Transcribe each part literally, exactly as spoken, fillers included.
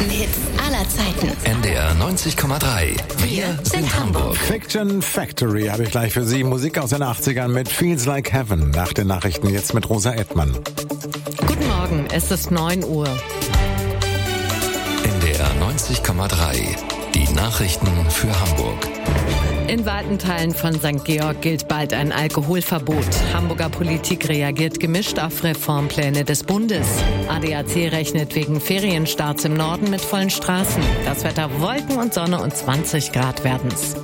besten Hits aller Zeiten. N D R neunzig Komma drei. Wir sind Hamburg. Fiction Factory habe ich gleich für Sie. Musik aus den achtzigern mit Feels Like Heaven. Nach den Nachrichten jetzt mit Rosa Edtmann. Guten Morgen, es ist neun Uhr. N D R neunzig Komma drei. Die Nachrichten für Hamburg. In weiten Teilen von Sankt Georg gilt bald ein Alkoholverbot. Hamburger Politik reagiert gemischt auf Reformpläne des Bundes. A D A C rechnet wegen Ferienstarts im Norden mit vollen Straßen. Das Wetter Wolken und Sonne und zwanzig Grad werden's.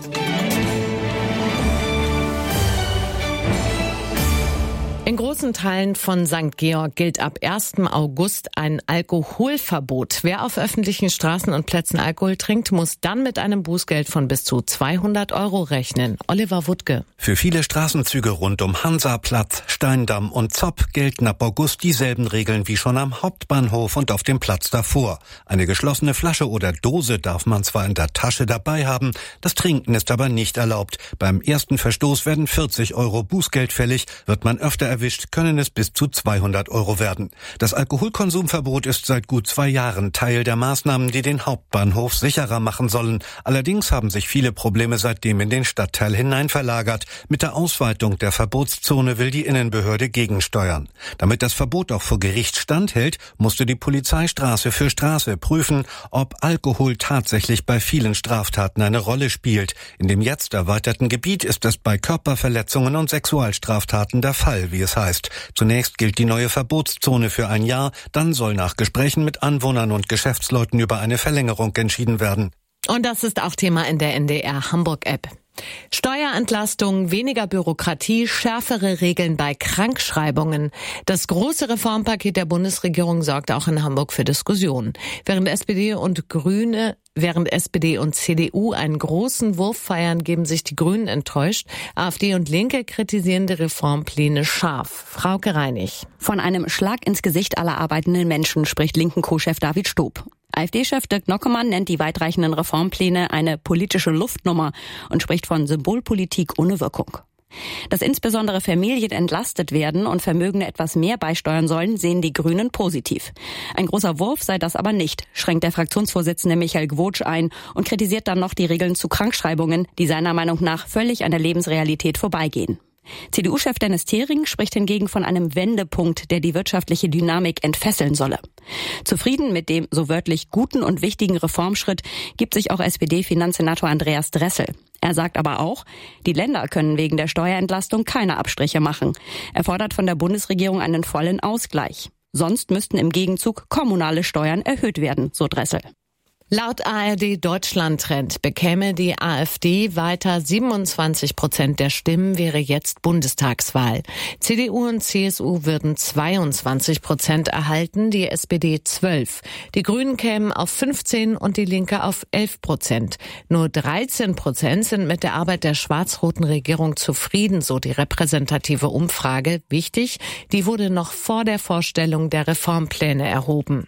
In großen Teilen von Sankt Georg gilt ab ersten August ein Alkoholverbot. Wer auf öffentlichen Straßen und Plätzen Alkohol trinkt, muss dann mit einem Bußgeld von bis zu zweihundert Euro rechnen. Oliver Wuttke. Für viele Straßenzüge rund um Hansaplatz, Steindamm und Zopp gelten ab August dieselben Regeln wie schon am Hauptbahnhof und auf dem Platz davor. Eine geschlossene Flasche oder Dose darf man zwar in der Tasche dabei haben, das Trinken ist aber nicht erlaubt. Beim ersten Verstoß werden vierzig Euro Bußgeld fällig, wird man öfter erwischt, können es bis zu zweihundert Euro werden. Das Alkoholkonsumverbot ist seit gut zwei Jahren Teil der Maßnahmen, die den Hauptbahnhof sicherer machen sollen. Allerdings haben sich viele Probleme seitdem in den Stadtteil hinein verlagert. Mit der Ausweitung der Verbotszone will die Innenbehörde gegensteuern. Damit das Verbot auch vor Gericht standhält, musste die Polizei Straße für Straße prüfen, ob Alkohol tatsächlich bei vielen Straftaten eine Rolle spielt. In dem jetzt erweiterten Gebiet ist es bei Körperverletzungen und Sexualstraftaten der Fall, wie es heißt. Zunächst gilt die neue Verbotszone für ein Jahr, dann soll nach Gesprächen mit Anwohnern und Geschäftsleuten über eine Verlängerung entschieden werden. Und das ist auch Thema in der N D R Hamburg-App. Steuerentlastung, weniger Bürokratie, schärfere Regeln bei Krankschreibungen. Das große Reformpaket der Bundesregierung sorgt auch in Hamburg für Diskussionen. Während S P D und Grüne Während S P D und C D U einen großen Wurf feiern, geben sich die Grünen enttäuscht. AfD und Linke kritisieren die Reformpläne scharf. Frauke Reinig. Von einem Schlag ins Gesicht aller arbeitenden Menschen spricht linken Co-Chef David Stob. AfD-Chef Dirk Nockemann nennt die weitreichenden Reformpläne eine politische Luftnummer und spricht von Symbolpolitik ohne Wirkung. Dass insbesondere Familien entlastet werden und Vermögende etwas mehr beisteuern sollen, sehen die Grünen positiv. Ein großer Wurf sei das aber nicht, schränkt der Fraktionsvorsitzende Michael Gwotsch ein und kritisiert dann noch die Regeln zu Krankschreibungen, die seiner Meinung nach völlig an der Lebensrealität vorbeigehen. C D U-Chef Dennis Thering spricht hingegen von einem Wendepunkt, der die wirtschaftliche Dynamik entfesseln solle. Zufrieden mit dem so wörtlich guten und wichtigen Reformschritt gibt sich auch S P D-Finanzsenator Andreas Dressel. Er sagt aber auch, die Länder können wegen der Steuerentlastung keine Abstriche machen. Er fordert von der Bundesregierung einen vollen Ausgleich. Sonst müssten im Gegenzug kommunale Steuern erhöht werden, so Dressel. Laut A R D Deutschland-Trend bekäme die AfD weiter siebenundzwanzig Prozent der Stimmen, wäre jetzt Bundestagswahl. C D U und C S U würden zweiundzwanzig Prozent erhalten, die S P D zwölf. Die Grünen kämen auf fünfzehn und die Linke auf elf Prozent. Nur dreizehn Prozent sind mit der Arbeit der schwarz-roten Regierung zufrieden, so die repräsentative Umfrage. Wichtig, die wurde noch vor der Vorstellung der Reformpläne erhoben.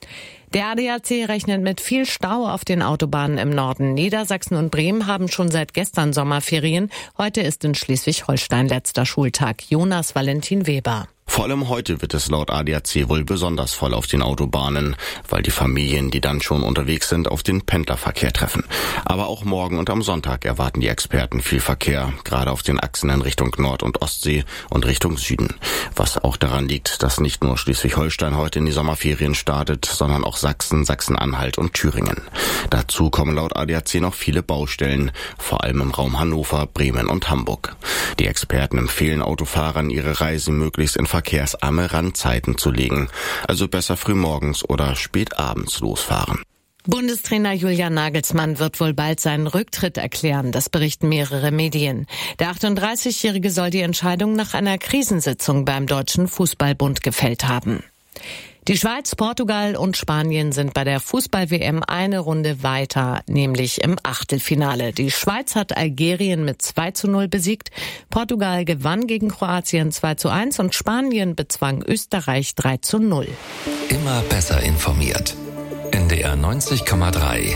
Der A D A C rechnet mit viel Stau auf den Autobahnen im Norden. Niedersachsen und Bremen haben schon seit gestern Sommerferien. Heute ist in Schleswig-Holstein letzter Schultag. Jonas Valentin Weber. Vor allem heute wird es laut A D A C wohl besonders voll auf den Autobahnen, weil die Familien, die dann schon unterwegs sind, auf den Pendlerverkehr treffen. Aber auch morgen und am Sonntag erwarten die Experten viel Verkehr, gerade auf den Achsen in Richtung Nord- und Ostsee und Richtung Süden. Was auch daran liegt, dass nicht nur Schleswig-Holstein heute in die Sommerferien startet, sondern auch Sachsen, Sachsen-Anhalt und Thüringen. Dazu kommen laut A D A C noch viele Baustellen, vor allem im Raum Hannover, Bremen und Hamburg. Die Experten empfehlen Autofahrern, ihre Reise möglichst in verkehrsarme Randzeiten zu legen, also besser frühmorgens oder spät abends losfahren. Bundestrainer Julian Nagelsmann wird wohl bald seinen Rücktritt erklären, das berichten mehrere Medien. Der achtunddreißigjährige soll die Entscheidung nach einer Krisensitzung beim Deutschen Fußballbund gefällt haben. Die Schweiz, Portugal und Spanien sind bei der Fußball-W M eine Runde weiter, nämlich im Achtelfinale. Die Schweiz hat Algerien mit zwei zu null besiegt, Portugal gewann gegen Kroatien zwei zu eins und Spanien bezwang Österreich drei zu null. Immer besser informiert. N D R neunzig Komma drei.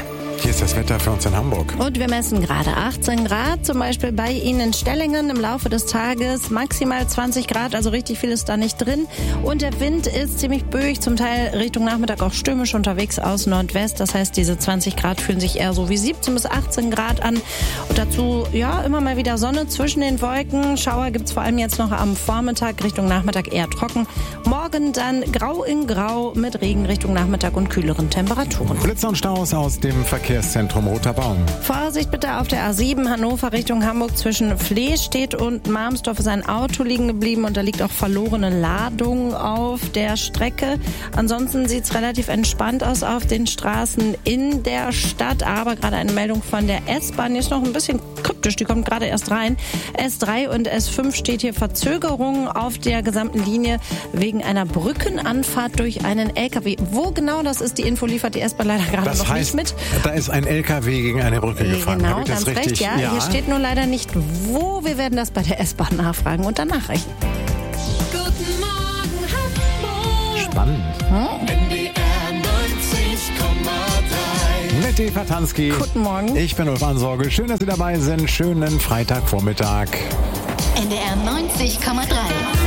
Hier ist das Wetter für uns in Hamburg. Und wir messen gerade achtzehn Grad, zum Beispiel bei Ihnen in Stellingen im Laufe des Tages. Maximal zwanzig Grad, also richtig viel ist da nicht drin. Und der Wind ist ziemlich böig, zum Teil Richtung Nachmittag auch stürmisch unterwegs aus Nordwest. Das heißt, diese zwanzig Grad fühlen sich eher so wie siebzehn bis achtzehn Grad an. Und dazu, ja, immer mal wieder Sonne zwischen den Wolken. Schauer gibt's vor allem jetzt noch am Vormittag, Richtung Nachmittag eher trocken. Morgen dann grau in grau mit Regen Richtung Nachmittag und kühleren Temperaturen. Blitzer und Staus aus dem Verkehrszentrum Roter Baum. Vorsicht bitte auf der A sieben Hannover Richtung Hamburg zwischen Flehstedt und Marmsdorf ist ein Auto liegen geblieben und da liegt auch verlorene Ladung auf der Strecke. Ansonsten sieht's relativ entspannt aus auf den Straßen in der Stadt, aber gerade eine Meldung von der S-Bahn, die ist noch ein bisschen kryptisch, die kommt gerade erst rein. S drei und S fünf steht hier Verzögerung auf der gesamten Linie wegen einer Brückenanfahrt durch einen L K W. Wo genau das ist, die Info liefert die S-Bahn leider gerade das noch heißt, nicht mit. Da ist ein L K W gegen eine Brücke gefahren. Genau, Hab ich das ganz richtig? recht. Ja, ja, hier steht nur leider nicht, wo. Wir werden das bei der S-Bahn nachfragen und dann nachreichen. Guten Morgen, Hamburg. Spannend. Hm? N D R neunzig Komma drei. Mit Eva Tansky. Guten Morgen. Ich bin Ulf Ansorge. Schön, dass Sie dabei sind. Schönen Freitagvormittag. N D R neunzig Komma drei.